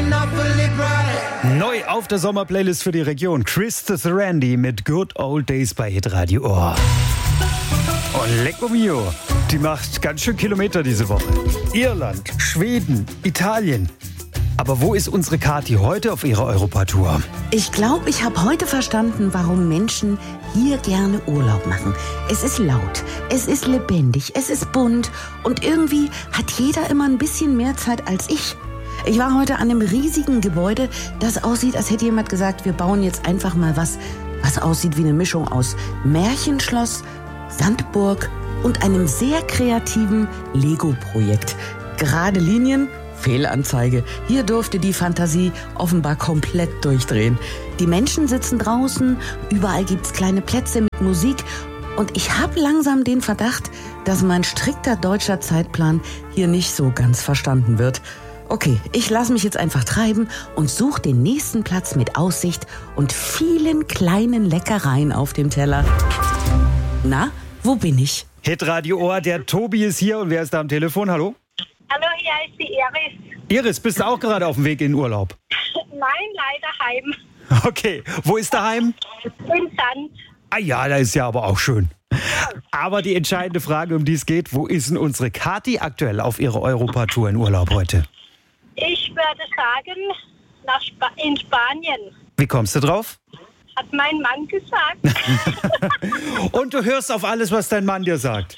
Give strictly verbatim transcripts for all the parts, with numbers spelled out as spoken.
Neu auf der Sommerplaylist für die Region. Christa Randy mit Good Old Days bei Hitradio Ohr. Und Lecco Mio, die macht ganz schön Kilometer diese Woche. Irland, Schweden, Italien. Aber wo ist unsere Kathi heute auf ihrer Europatour? Ich glaube, ich habe heute verstanden, warum Menschen hier gerne Urlaub machen. Es ist laut, es ist lebendig, es ist bunt und irgendwie hat jeder immer ein bisschen mehr Zeit als ich. Ich war heute an einem riesigen Gebäude, das aussieht, als hätte jemand gesagt, wir bauen jetzt einfach mal was, was aussieht wie eine Mischung aus Märchenschloss, Sandburg und einem sehr kreativen Lego-Projekt. Gerade Linien, Fehlanzeige. Hier durfte die Fantasie offenbar komplett durchdrehen. Die Menschen sitzen draußen, überall gibt's kleine Plätze mit Musik und ich habe langsam den Verdacht, dass mein strikter deutscher Zeitplan hier nicht so ganz verstanden wird. Okay, ich lasse mich jetzt einfach treiben und suche den nächsten Platz mit Aussicht und vielen kleinen Leckereien auf dem Teller. Na, wo bin ich? Hitradio Ohr, der Tobi ist hier und wer ist da am Telefon? Hallo? Hallo, hier ist die Iris. Iris, bist du auch gerade auf dem Weg in den Urlaub? Nein, leider heim. Okay, wo ist daheim? In Sand. Ah ja, da ist ja aber auch schön. Aber die entscheidende Frage, um die es geht, wo ist denn unsere Kathi aktuell auf ihrer Europatour in Urlaub heute? Ich würde sagen, nach Sp- in Spanien. Wie kommst du drauf? Hat mein Mann gesagt. Und du hörst auf alles, was dein Mann dir sagt?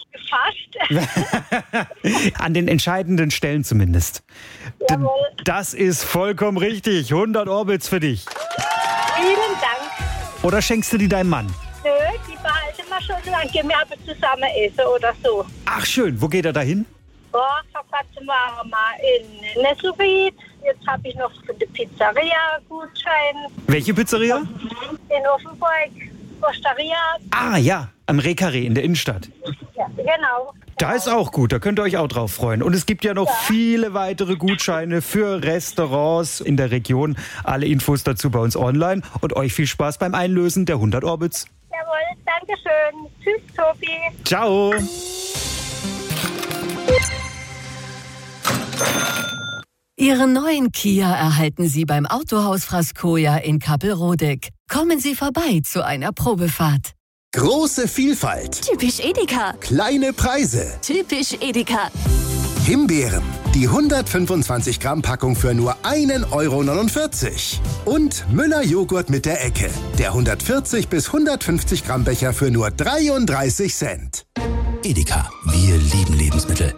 Fast. An den entscheidenden Stellen zumindest. Jawohl. Das ist vollkommen richtig. hundert Orbits für dich. Vielen Dank. Oder schenkst du die deinem Mann? Nö, die behalten wir schon, dann gehen wir aber zusammen essen oder so. Ach schön, wo geht er dahin? Oh, vor kurzem waren wir mal in Nesselried. Jetzt habe ich noch für die Pizzeria Gutschein. Welche Pizzeria? In Offenburg, Osteria. Ah ja, am Rehkarree in der Innenstadt. Ja, genau. Da ist auch gut, da könnt ihr euch auch drauf freuen. Und es gibt ja noch ja. viele weitere Gutscheine für Restaurants in der Region. Alle Infos dazu bei uns online. Und euch viel Spaß beim Einlösen der hundert Orbits. Jawohl, danke schön. Tschüss, Tobi. Ciao. Ihren neuen Kia erhalten Sie beim Autohaus Frascoja in Kappelrodeck. Kommen Sie vorbei zu einer Probefahrt. Große Vielfalt. Typisch Edeka. Kleine Preise. Typisch Edeka. Himbeeren. Die hundertfünfundzwanzig Gramm Packung für nur ein Euro neunundvierzig. Und Müller Joghurt mit der Ecke. Der hundertvierzig bis hundertfünfzig Gramm Becher für nur dreiunddreißig Cent. Edeka. Wir lieben Lebensmittel.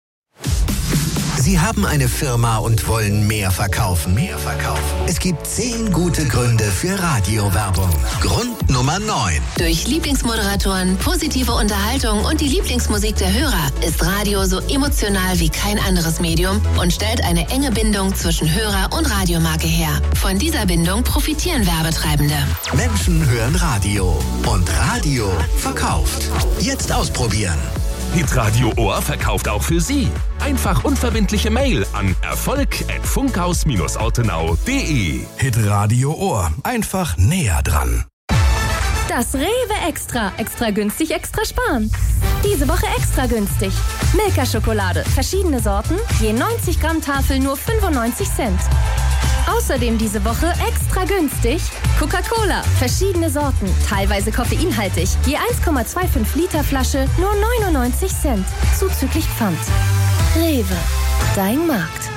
Sie haben eine Firma und wollen mehr verkaufen. Mehr verkaufen. Es gibt zehn gute Gründe für Radiowerbung. Grund Nummer neun. Durch Lieblingsmoderatoren, positive Unterhaltung und die Lieblingsmusik der Hörer ist Radio so emotional wie kein anderes Medium und stellt eine enge Bindung zwischen Hörer und Radiomarke her. Von dieser Bindung profitieren Werbetreibende. Menschen hören Radio und Radio verkauft. Jetzt ausprobieren. Hitradio Ohr verkauft auch für Sie. Einfach unverbindliche Mail an erfolg at funkhaus ortenau punkt de. Hitradio Ohr. Einfach näher dran. Das Rewe Extra. Extra günstig, extra sparen. Diese Woche extra günstig. Milka-Schokolade. Verschiedene Sorten. Je neunzig Gramm Tafel nur fünfundneunzig Cent. Außerdem diese Woche extra günstig Coca-Cola, verschiedene Sorten, teilweise koffeinhaltig, je eins Komma fünfundzwanzig Liter Flasche, nur neunundneunzig Cent, zuzüglich Pfand. Rewe, dein Markt.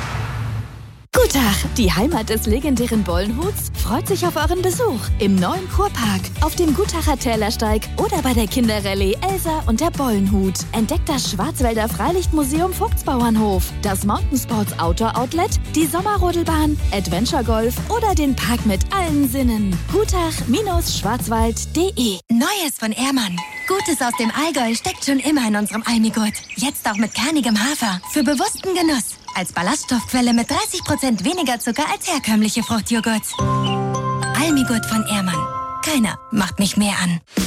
Guten Tag, die Heimat des legendären Bollenhuts freut sich auf euren Besuch im neuen Kurpark, auf dem Gutacher Tälersteig oder bei der Kinderrallye Elsa und der Bollenhut. Entdeckt das Schwarzwälder Freilichtmuseum Vogtsbauernhof, das Mountainsports Outdoor Outlet, die Sommerrodelbahn, Adventure Golf oder den Park mit allen Sinnen. gutach Schwarzwald punkt de. Neues von Ehrmann. Gutes aus dem Allgäu steckt schon immer in unserem Almigurt. Jetzt auch mit kernigem Hafer. Für bewussten Genuss. Als Ballaststoffquelle mit dreißig Prozent weniger Zucker als herkömmliche Fruchtjoghurts. Almigurt von Ehrmann. Keiner macht mich mehr an.